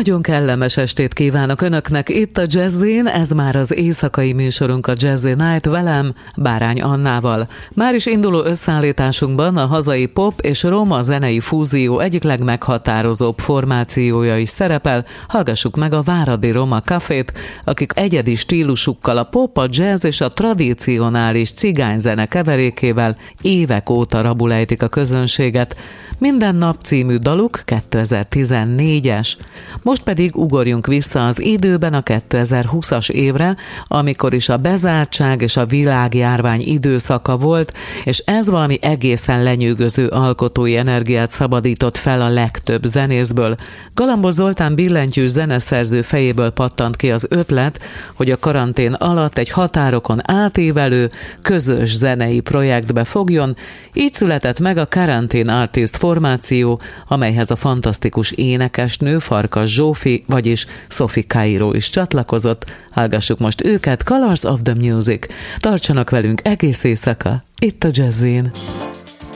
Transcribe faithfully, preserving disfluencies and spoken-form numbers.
Nagyon kellemes estét kívánok Önöknek itt a Jazzin, ez már az éjszakai műsorunk a Jazzy Night velem, Bárány Annával. Már is induló összeállításunkban a hazai pop és roma zenei fúzió egyik legmeghatározóbb formációja is szerepel, hallgassuk meg a Váradi Roma Cafét, akik egyedi stílusukkal a pop, a jazz és a tradicionális cigányzene keverékével évek óta rabulejtik a közönséget. Minden nap című daluk kétezer-tizennégyes. Most pedig ugorjunk vissza az időben a kétezer-húszas évre, amikor is a bezártság és a világjárvány időszaka volt, és ez valami egészen lenyűgöző alkotói energiát szabadított fel a legtöbb zenészből. Galambos Zoltán billentyűs zeneszerző fejéből pattant ki az ötlet, hogy a karantén alatt egy határokon átívelő, közös zenei projektbe fogjon, így született meg a Quarantine Artist formáció, amelyhez a fantasztikus énekesnő Farkas Zsófi, vagyis Sophie Cairo is csatlakozott. Hallgassuk most őket, Colors of the Music. Tartsanak velünk egész éjszaka, itt a Jazzin.